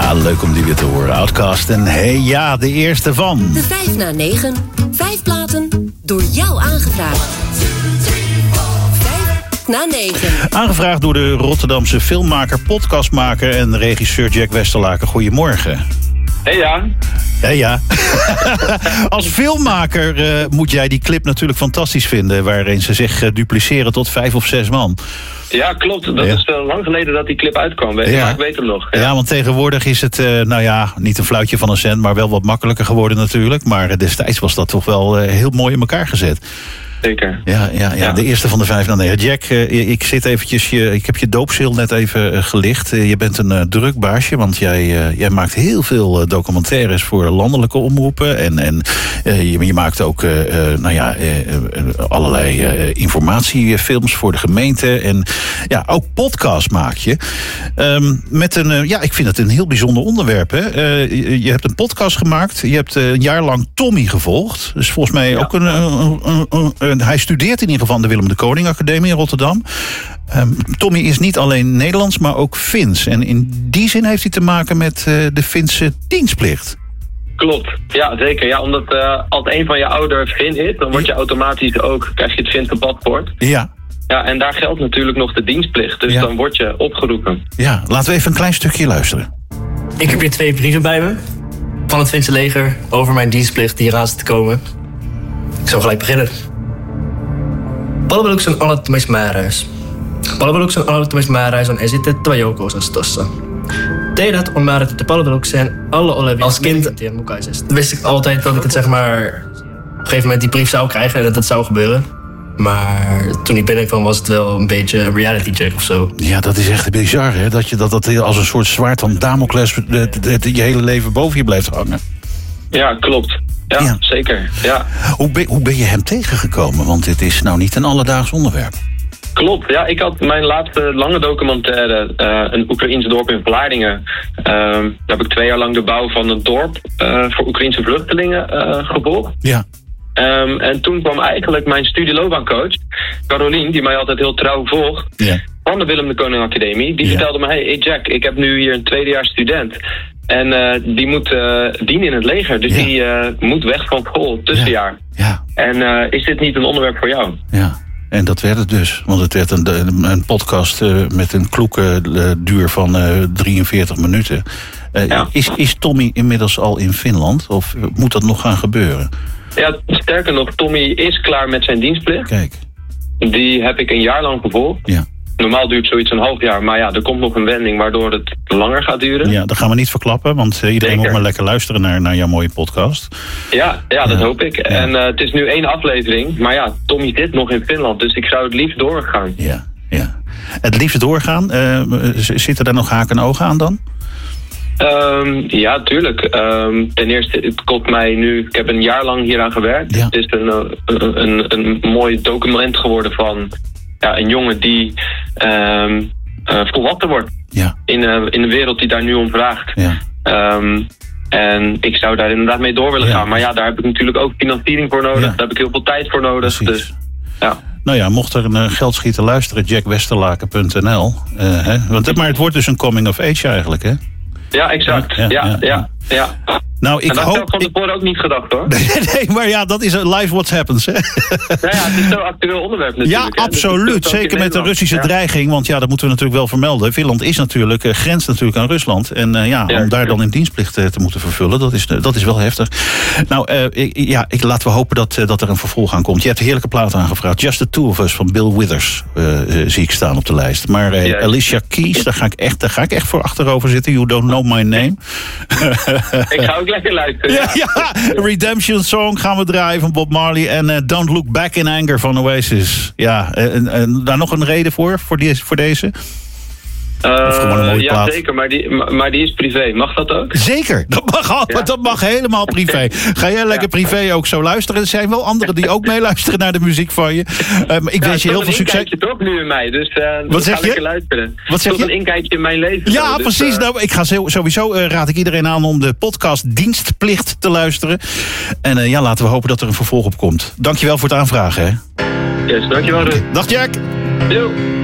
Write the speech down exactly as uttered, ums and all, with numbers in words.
Ja, leuk om die weer te horen. Outcast en hey ja, de eerste van... De vijf na negen. Vijf platen door jou aangevraagd. Vijf na negen. Aangevraagd door de Rotterdamse filmmaker, podcastmaker en regisseur Jack Westerlaken. Goedemorgen. Hey ja. Ja, ja. Als filmmaker uh, moet jij die clip natuurlijk fantastisch vinden... waarin ze zich uh, dupliceren tot vijf of zes man. Ja, klopt. Dat ja. is uh, lang geleden dat die clip uitkwam. Weet je? Ja. Maar ik weet hem nog. Ja, ja want tegenwoordig is het, uh, nou ja, niet een fluitje van een cent... maar wel wat makkelijker geworden natuurlijk. Maar uh, destijds was dat toch wel uh, heel mooi in elkaar gezet. Zeker. Ja, ja, ja, ja, de eerste van de vijf na negen. Jack, uh, ik zit eventjes, je, ik heb je doopseel net even uh, gelicht. Uh, je bent een uh, druk baasje, want jij, uh, jij maakt heel veel uh, documentaires voor landelijke omroepen. En, en uh, je, je maakt ook uh, uh, nou ja, uh, uh, allerlei uh, informatiefilms voor de gemeente. En ja, ook podcast maak je. Um, met een, uh, ja, ik vind het een heel bijzonder onderwerp. Hè? Uh, je, je hebt een podcast gemaakt. Je hebt uh, een jaar lang Tommy gevolgd. Dus volgens mij ja. ook een... een, een, een, een hij studeert in ieder geval aan de Willem de Koning Academie in Rotterdam. Um, Tommy is niet alleen Nederlands, maar ook Fins. En in die zin heeft hij te maken met uh, de Finse dienstplicht. Klopt, ja zeker. Ja, omdat uh, als een van je ouders Fin is, dan word je automatisch ook, krijg je het Finse paspoort. Ja. Ja, en daar geldt natuurlijk nog de dienstplicht. Dus ja. dan word je opgeroepen. Ja, laten we even een klein stukje luisteren. Ik heb hier twee brieven bij me. Van het Finse leger over mijn dienstplicht die eraan zit te komen. Ik zal gelijk beginnen. Palveluks on aloittamismääräys. Palveluksen aloittamismääräys on esitettävä jouko-osassa tossa. Teidät on määrätty palvelukseen alle olevien als kind mukaisesti. Wist ik altijd dat ik het zeg maar op een gegeven moment die brief zou krijgen en dat het zou gebeuren. Maar toen ik binnenkwam was het wel een beetje een reality check of zo. Ja, dat is echt bizar, hè? Dat je dat, dat als een soort zwaard van Damocles de, de, de, je hele leven boven je blijft hangen. Ja, klopt. Ja, ja, zeker. Ja. Hoe, ben, hoe ben je hem tegengekomen? Want dit is nou niet een alledaags onderwerp. Klopt, ja. Ik had mijn laatste lange documentaire, uh, een Oekraïens dorp in Vlaardingen. Uh, daar heb ik twee jaar lang de bouw van het dorp uh, voor Oekraïense vluchtelingen uh, gevolgd. Ja. Um, en toen kwam eigenlijk mijn studieloopbaancoach, Carolien, die mij altijd heel trouw volgt, ja. van de Willem de Koning Academie. Die ja. vertelde me, hey, hey Jack, ik heb nu hier een tweedejaars student. En uh, die moet uh, dienen in het leger. Dus ja. die uh, moet weg van school, tussenjaar. Ja. Ja. En uh, is dit niet een onderwerp voor jou? Ja, en dat werd het dus. Want het werd een, een podcast uh, met een kloeke uh, duur van uh, drieënveertig minuten. Uh, ja. is, is Tommy inmiddels al in Finland? Of moet dat nog gaan gebeuren? Ja, sterker nog, Tommy is klaar met zijn dienstplicht. Kijk. Die heb ik een jaar lang gevolgd. Ja. Normaal duurt zoiets een half jaar, maar ja, er komt nog een wending waardoor het langer gaat duren. Ja, dat gaan we niet verklappen, want uh, iedereen moet maar lekker luisteren naar, naar jouw mooie podcast. Ja, ja dat ja. hoop ik. Ja. En uh, het is nu één aflevering, maar ja, Tommy zit nog in Finland, dus ik zou het liefst doorgaan. Ja, ja. Het liefst doorgaan, uh, zitten daar nog haken en ogen aan dan? Um, ja, tuurlijk. Um, ten eerste, het kost mij nu... Ik heb een jaar lang hieraan gewerkt. Ja. Het is een, een, een, een mooi document geworden van ja, een jongen die um, uh, volwassen wordt. Ja. In, uh, in de wereld die daar nu om vraagt. Ja. Um, en ik zou daar inderdaad mee door willen ja. gaan. Maar ja, daar heb ik natuurlijk ook financiering voor nodig. Ja. Daar heb ik heel veel tijd voor nodig. Precies. Dus, ja. Nou ja, mocht er een uh, geldschieter luisteren, jack westerlaken punt n l. Uh, hè? Want, maar het wordt dus een coming of age eigenlijk, hè? Ja, exact. Ja, ja, ja. ja, ja. Nou, ik en dat hoop... heb ik van tevoren ook niet gedacht, hoor. Nee, nee, maar ja, dat is live what happens, hè? Nou ja, het is zo'n actueel onderwerp natuurlijk. Ja, absoluut. Dus zeker met de Russische ja. dreiging. Want ja, dat moeten we natuurlijk wel vermelden. Finland is natuurlijk, uh, grenst natuurlijk aan Rusland. En uh, ja, ja, om daar dan in dienstplicht uh, te moeten vervullen, dat is, uh, dat is wel heftig. Nou, uh, ik, ja, ik, laten we hopen dat, uh, dat er een vervolg aan komt. Je hebt een heerlijke plaat aangevraagd. Just the Two of Us van Bill Withers uh, uh, zie ik staan op de lijst. Maar uh, ja. Alicia Keys, daar ga, ik echt, daar ga ik echt voor achterover zitten. You Don't Know My Name. Ik ga ook lekker luisteren. Ja. Ja, Redemption Song gaan we draaien van Bob Marley. En uh, Don't Look Back in Anger van Oasis. Ja, en, en daar nog een reden voor, voor, die, voor deze? Uh, gewoon een mooie ja, plaat. Zeker, maar die, maar die is privé. Mag dat ook? Zeker, dat mag, al, ja. dat mag helemaal privé. Ga jij lekker ja. privé ook zo luisteren? Er zijn wel anderen die ook meeluisteren naar de muziek van je. Um, ik ja, wens je heel veel succes. Je toch nu in mij, dus uh, wat zeg je? Luisteren. Wat zeg je? een inkijkje in mijn leven. Ja, zo, dus, precies. Uh... Nou, ik ga sowieso uh, raad ik iedereen aan om de podcast Dienstplicht te luisteren. En uh, ja, laten we hopen dat er een vervolg op komt. Dankjewel voor het aanvragen. Hè? Yes, dankjewel. Okay. Dag Jack. Doei.